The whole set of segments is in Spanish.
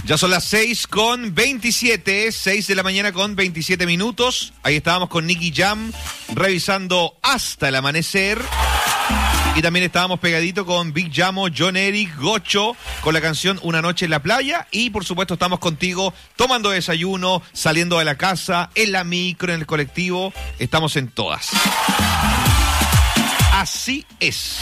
Ya son las 6:27, 6 de la mañana con 27 minutos. Ahí estábamos con Nicky Jam revisando Hasta el Amanecer. Y también estábamos pegadito con Big Jamo, John Eric, Gocho, con la canción Una Noche en la Playa. Y por supuesto estamos contigo tomando desayuno, saliendo de la casa, en la micro, en el colectivo. Estamos en todas. Así es.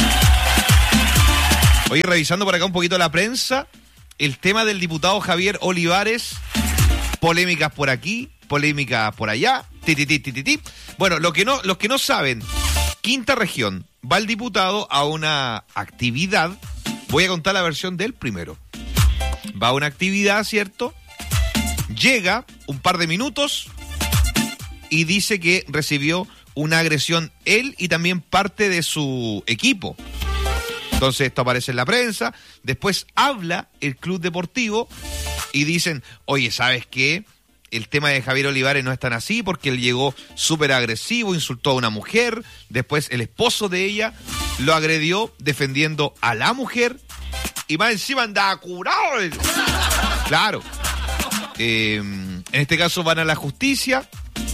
Oye, revisando por acá un poquito la prensa, el tema del diputado Javier Olivares, polémicas por aquí, polémicas por allá, Bueno, los que no saben, Quinta Región, va el diputado a una actividad. Voy a contar la versión del primero. Va a una actividad, ¿cierto? Llega un par de minutos y dice que recibió una agresión él y también parte de su equipo. Entonces esto aparece en la prensa. Después habla el club deportivo y dicen, oye, ¿sabes qué? El tema de Javier Olivares no es tan así porque él llegó súper agresivo, insultó a una mujer. Después el esposo de ella lo agredió defendiendo a la mujer. Y más encima andaba curado. Claro. En este caso van a la justicia.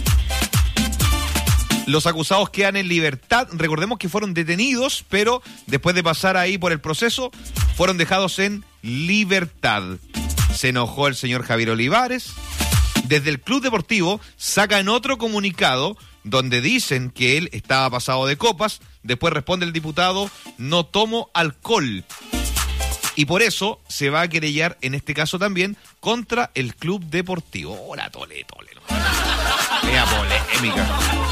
Los acusados quedan en libertad. Recordemos que fueron detenidos, pero después de pasar ahí por el proceso, fueron dejados en libertad. Se enojó el señor Javier Olivares. Desde el club deportivo sacan otro comunicado donde dicen que él estaba pasado de copas. Después responde el diputado, no tomo alcohol. Y por eso se va a querellar, en este caso también, contra el club deportivo. Hola, tole. Mira, polémica.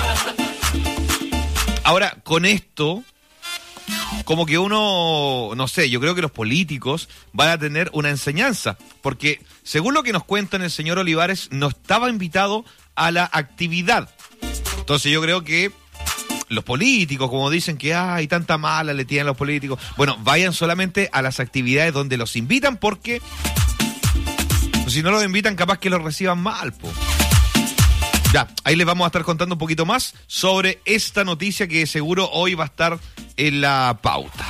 Ahora, con esto, como que uno, no sé, yo creo que los políticos van a tener una enseñanza, porque según lo que nos cuentan, el señor Olivares no estaba invitado a la actividad. Entonces yo creo que los políticos, como dicen que hay tanta mala le tienen los políticos, bueno, vayan solamente a las actividades donde los invitan, porque si no los invitan capaz que los reciban mal, po. Ya, ahí les vamos a estar contando un poquito más sobre esta noticia que seguro hoy va a estar en la pauta.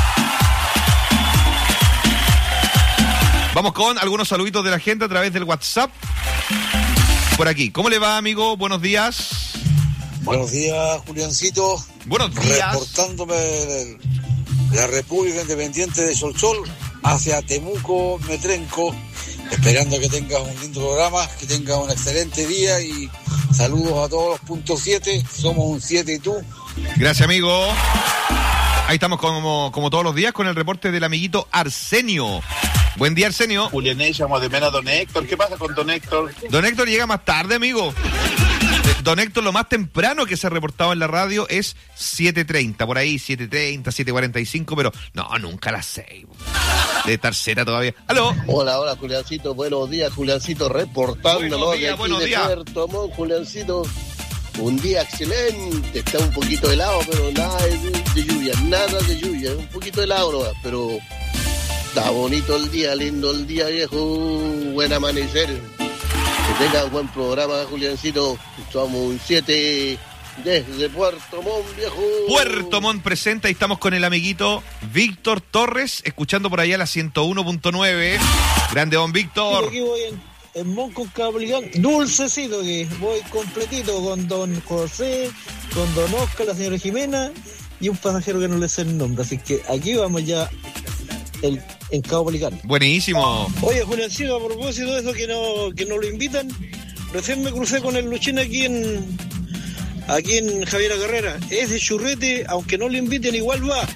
Vamos con algunos saluditos de la gente a través del WhatsApp. Por aquí, ¿cómo le va, amigo? Buenos días. Buenos días, Juliancito. Buenos días. Reportándome de la República Independiente de Solsol hacia Temuco, Metrenco. Esperando que tengas un lindo programa, que tengas un excelente día y saludos a todos los puntos 7. Somos un 7 y tú. Gracias, amigo. Ahí estamos como todos los días con el reporte del amiguito Arsenio. Buen día, Arsenio. Julián, llamamos de menos a don Héctor. ¿Qué pasa con don Héctor? Don Héctor llega más tarde, amigo. Don Héctor, lo más temprano que se ha reportado en la radio es 7:30, por ahí, 7:30, 7:45, pero no, nunca a las 6. De tercera todavía. ¡Aló! Hola, Juliancito. Buenos días, Juliancito, reportándolo de aquí de Puerto Montt, Juliancito. Un día excelente, está un poquito helado, pero nada de lluvia, un poquito helado nomás, pero está bonito el día, lindo el día, viejo, buen amanecer. Que tenga un buen programa, Juliancito. Somos un 7 desde Puerto Montt, viejo. Puerto Montt presenta y estamos con el amiguito Víctor Torres, escuchando por allá la 101.9. Grande don Víctor. Aquí voy en Montt con Caplicán, dulcecito, que voy completito con don José, con don Oscar, la señora Jimena y un pasajero que no le sé el nombre. Así que aquí vamos ya en Cabo Pelicán. Buenísimo. Oye, Juliancito, a propósito de eso que no lo invitan, recién me crucé con el Luchín aquí en Javiera Carrera. Es de churrete, aunque no lo inviten, igual va.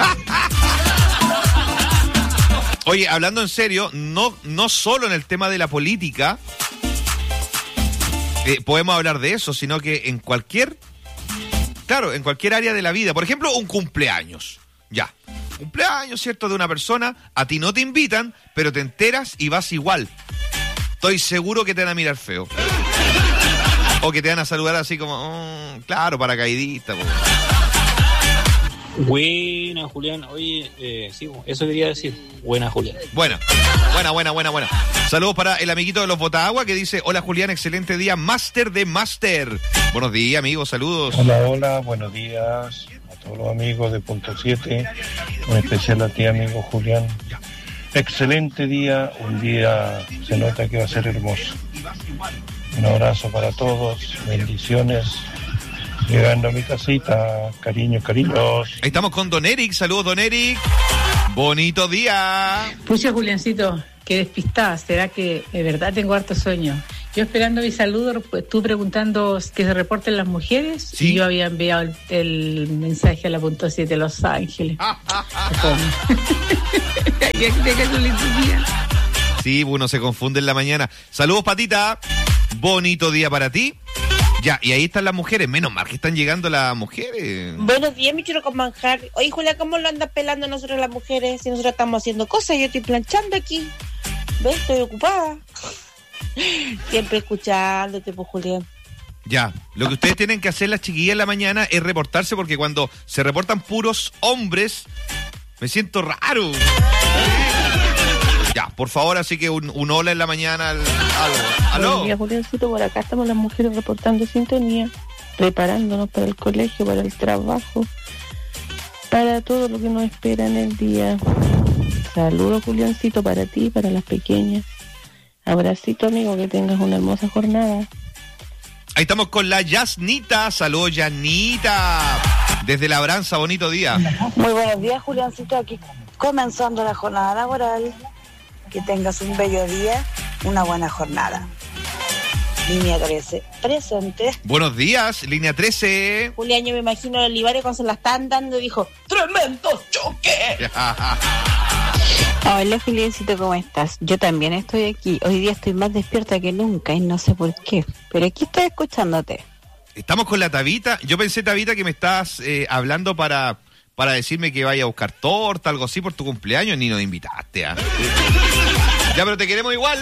Oye, hablando en serio, no solo en el tema de la política podemos hablar de eso, sino que en cualquier área de la vida. Por ejemplo, un cumpleaños. Ya. Cumpleaños, ¿cierto? De una persona, a ti no te invitan, pero te enteras y vas igual. Estoy seguro que te van a mirar feo. O que te van a saludar así como, claro, paracaidista. Buena, Julián. Oye, sí, eso quería decir. Buena, Julián. Buena. Saludos para el amiguito de los Botagua que dice, hola, Julián, excelente día, máster de máster. Buenos días, amigos, saludos. Hola, buenos días a todos los amigos de Punto 7, en especial a ti, amigo Julián. excelente día, un día se nota que va a ser hermoso. Un abrazo para todos, bendiciones. Llegando a mi casita, cariños. Ahí estamos con Don Eric, saludos Don Eric. Bonito día. Pucha, Juliancito, qué despistada, ¿será que de verdad tengo harto sueño? Yo esperando mi saludo, pues, tú preguntando que se reporten las mujeres, ¿sí? Y yo había enviado el mensaje a la punto 7 de Los Ángeles. Sí, uno se confunde en la mañana. Saludos, Patita. Bonito día para ti. Ya, y ahí están las mujeres. Menos mal que están llegando las mujeres. Buenos días, mi chulo con manjar. Oye, Julia, ¿cómo lo andas pelando nosotros las mujeres? Si nosotros estamos haciendo cosas, yo estoy planchando aquí. ¿Ves? Estoy ocupada. Siempre escuchándote, pues, Julián. Ya, lo que ustedes tienen que hacer las chiquillas en la mañana es reportarse, porque cuando se reportan puros hombres, me siento raro. Ya, por favor, así que un hola en la mañana. ¿Aló? Buenos días, Juliancito, por acá estamos las mujeres reportando sintonía, preparándonos para el colegio, para el trabajo, para todo lo que nos espera en el día. Saludos, Juliancito, para ti y para las pequeñas. Abracito, amigo, que tengas una hermosa jornada. Ahí estamos con la Yasnita. Saludos, Yanita. Desde Labranza, bonito día. Muy buenos días, Juliancito, aquí comenzando la jornada laboral. Que tengas un bello día, una buena jornada. Línea 13, presente. Buenos días, línea 13. Julián, yo me imagino a Olivares cuando se la están dando y dijo, ¡tremendo choque! Hola, Juliancito, ¿cómo estás? Yo también estoy aquí. Hoy día estoy más despierta que nunca y no sé por qué, pero aquí estoy escuchándote. Estamos con la Tabita. Yo pensé, Tabita, que me estás hablando para decirme que vaya a buscar torta, algo así por tu cumpleaños, ni nos invitaste, ¿ah? Ya, pero te queremos igual.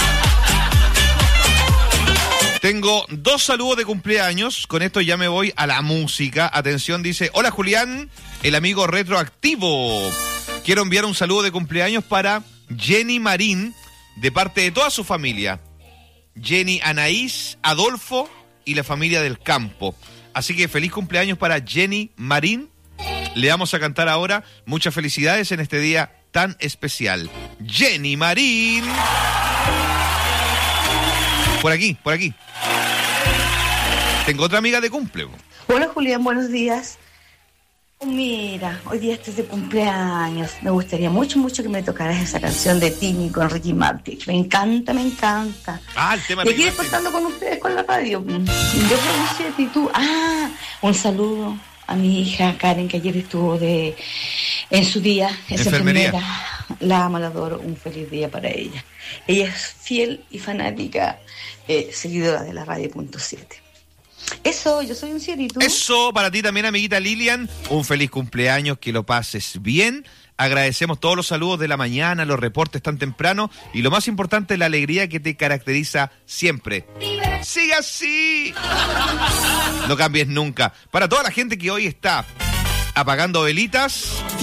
Tengo 2 saludos de cumpleaños. Con esto ya me voy a la música. Atención, dice: hola, Julián, el amigo retroactivo. Quiero enviar un saludo de cumpleaños para Jenny Marín, de parte de toda su familia. Jenny, Anaís, Adolfo y la familia del campo. Así que feliz cumpleaños para Jenny Marín. Le vamos a cantar ahora. Muchas felicidades en este día tan especial. Jenny Marín. Por aquí. Tengo otra amiga de cumple. Hola, Julián, buenos días. Mira, hoy día estoy de cumpleaños. Me gustaría mucho que me tocaras esa canción de Tini con Ricky Martin. Me encanta. El tema de Ricky Martin. Y aquí despertando con ustedes con la radio. Yo pronuncié y tú. Un saludo a mi hija Karen, que ayer estuvo en su día, es enfermera. La amo, la adoro, un feliz día para ella. Ella es fiel y fanática seguidora de la radio punto 7. Eso, yo soy un cielito. Eso, para ti también, amiguita Lilian, un feliz cumpleaños, que lo pases bien. Agradecemos todos los saludos de la mañana, los reportes tan temprano y lo más importante, la alegría que te caracteriza siempre. ¡Sigue así! No cambies nunca. Para toda la gente que hoy está apagando velitas,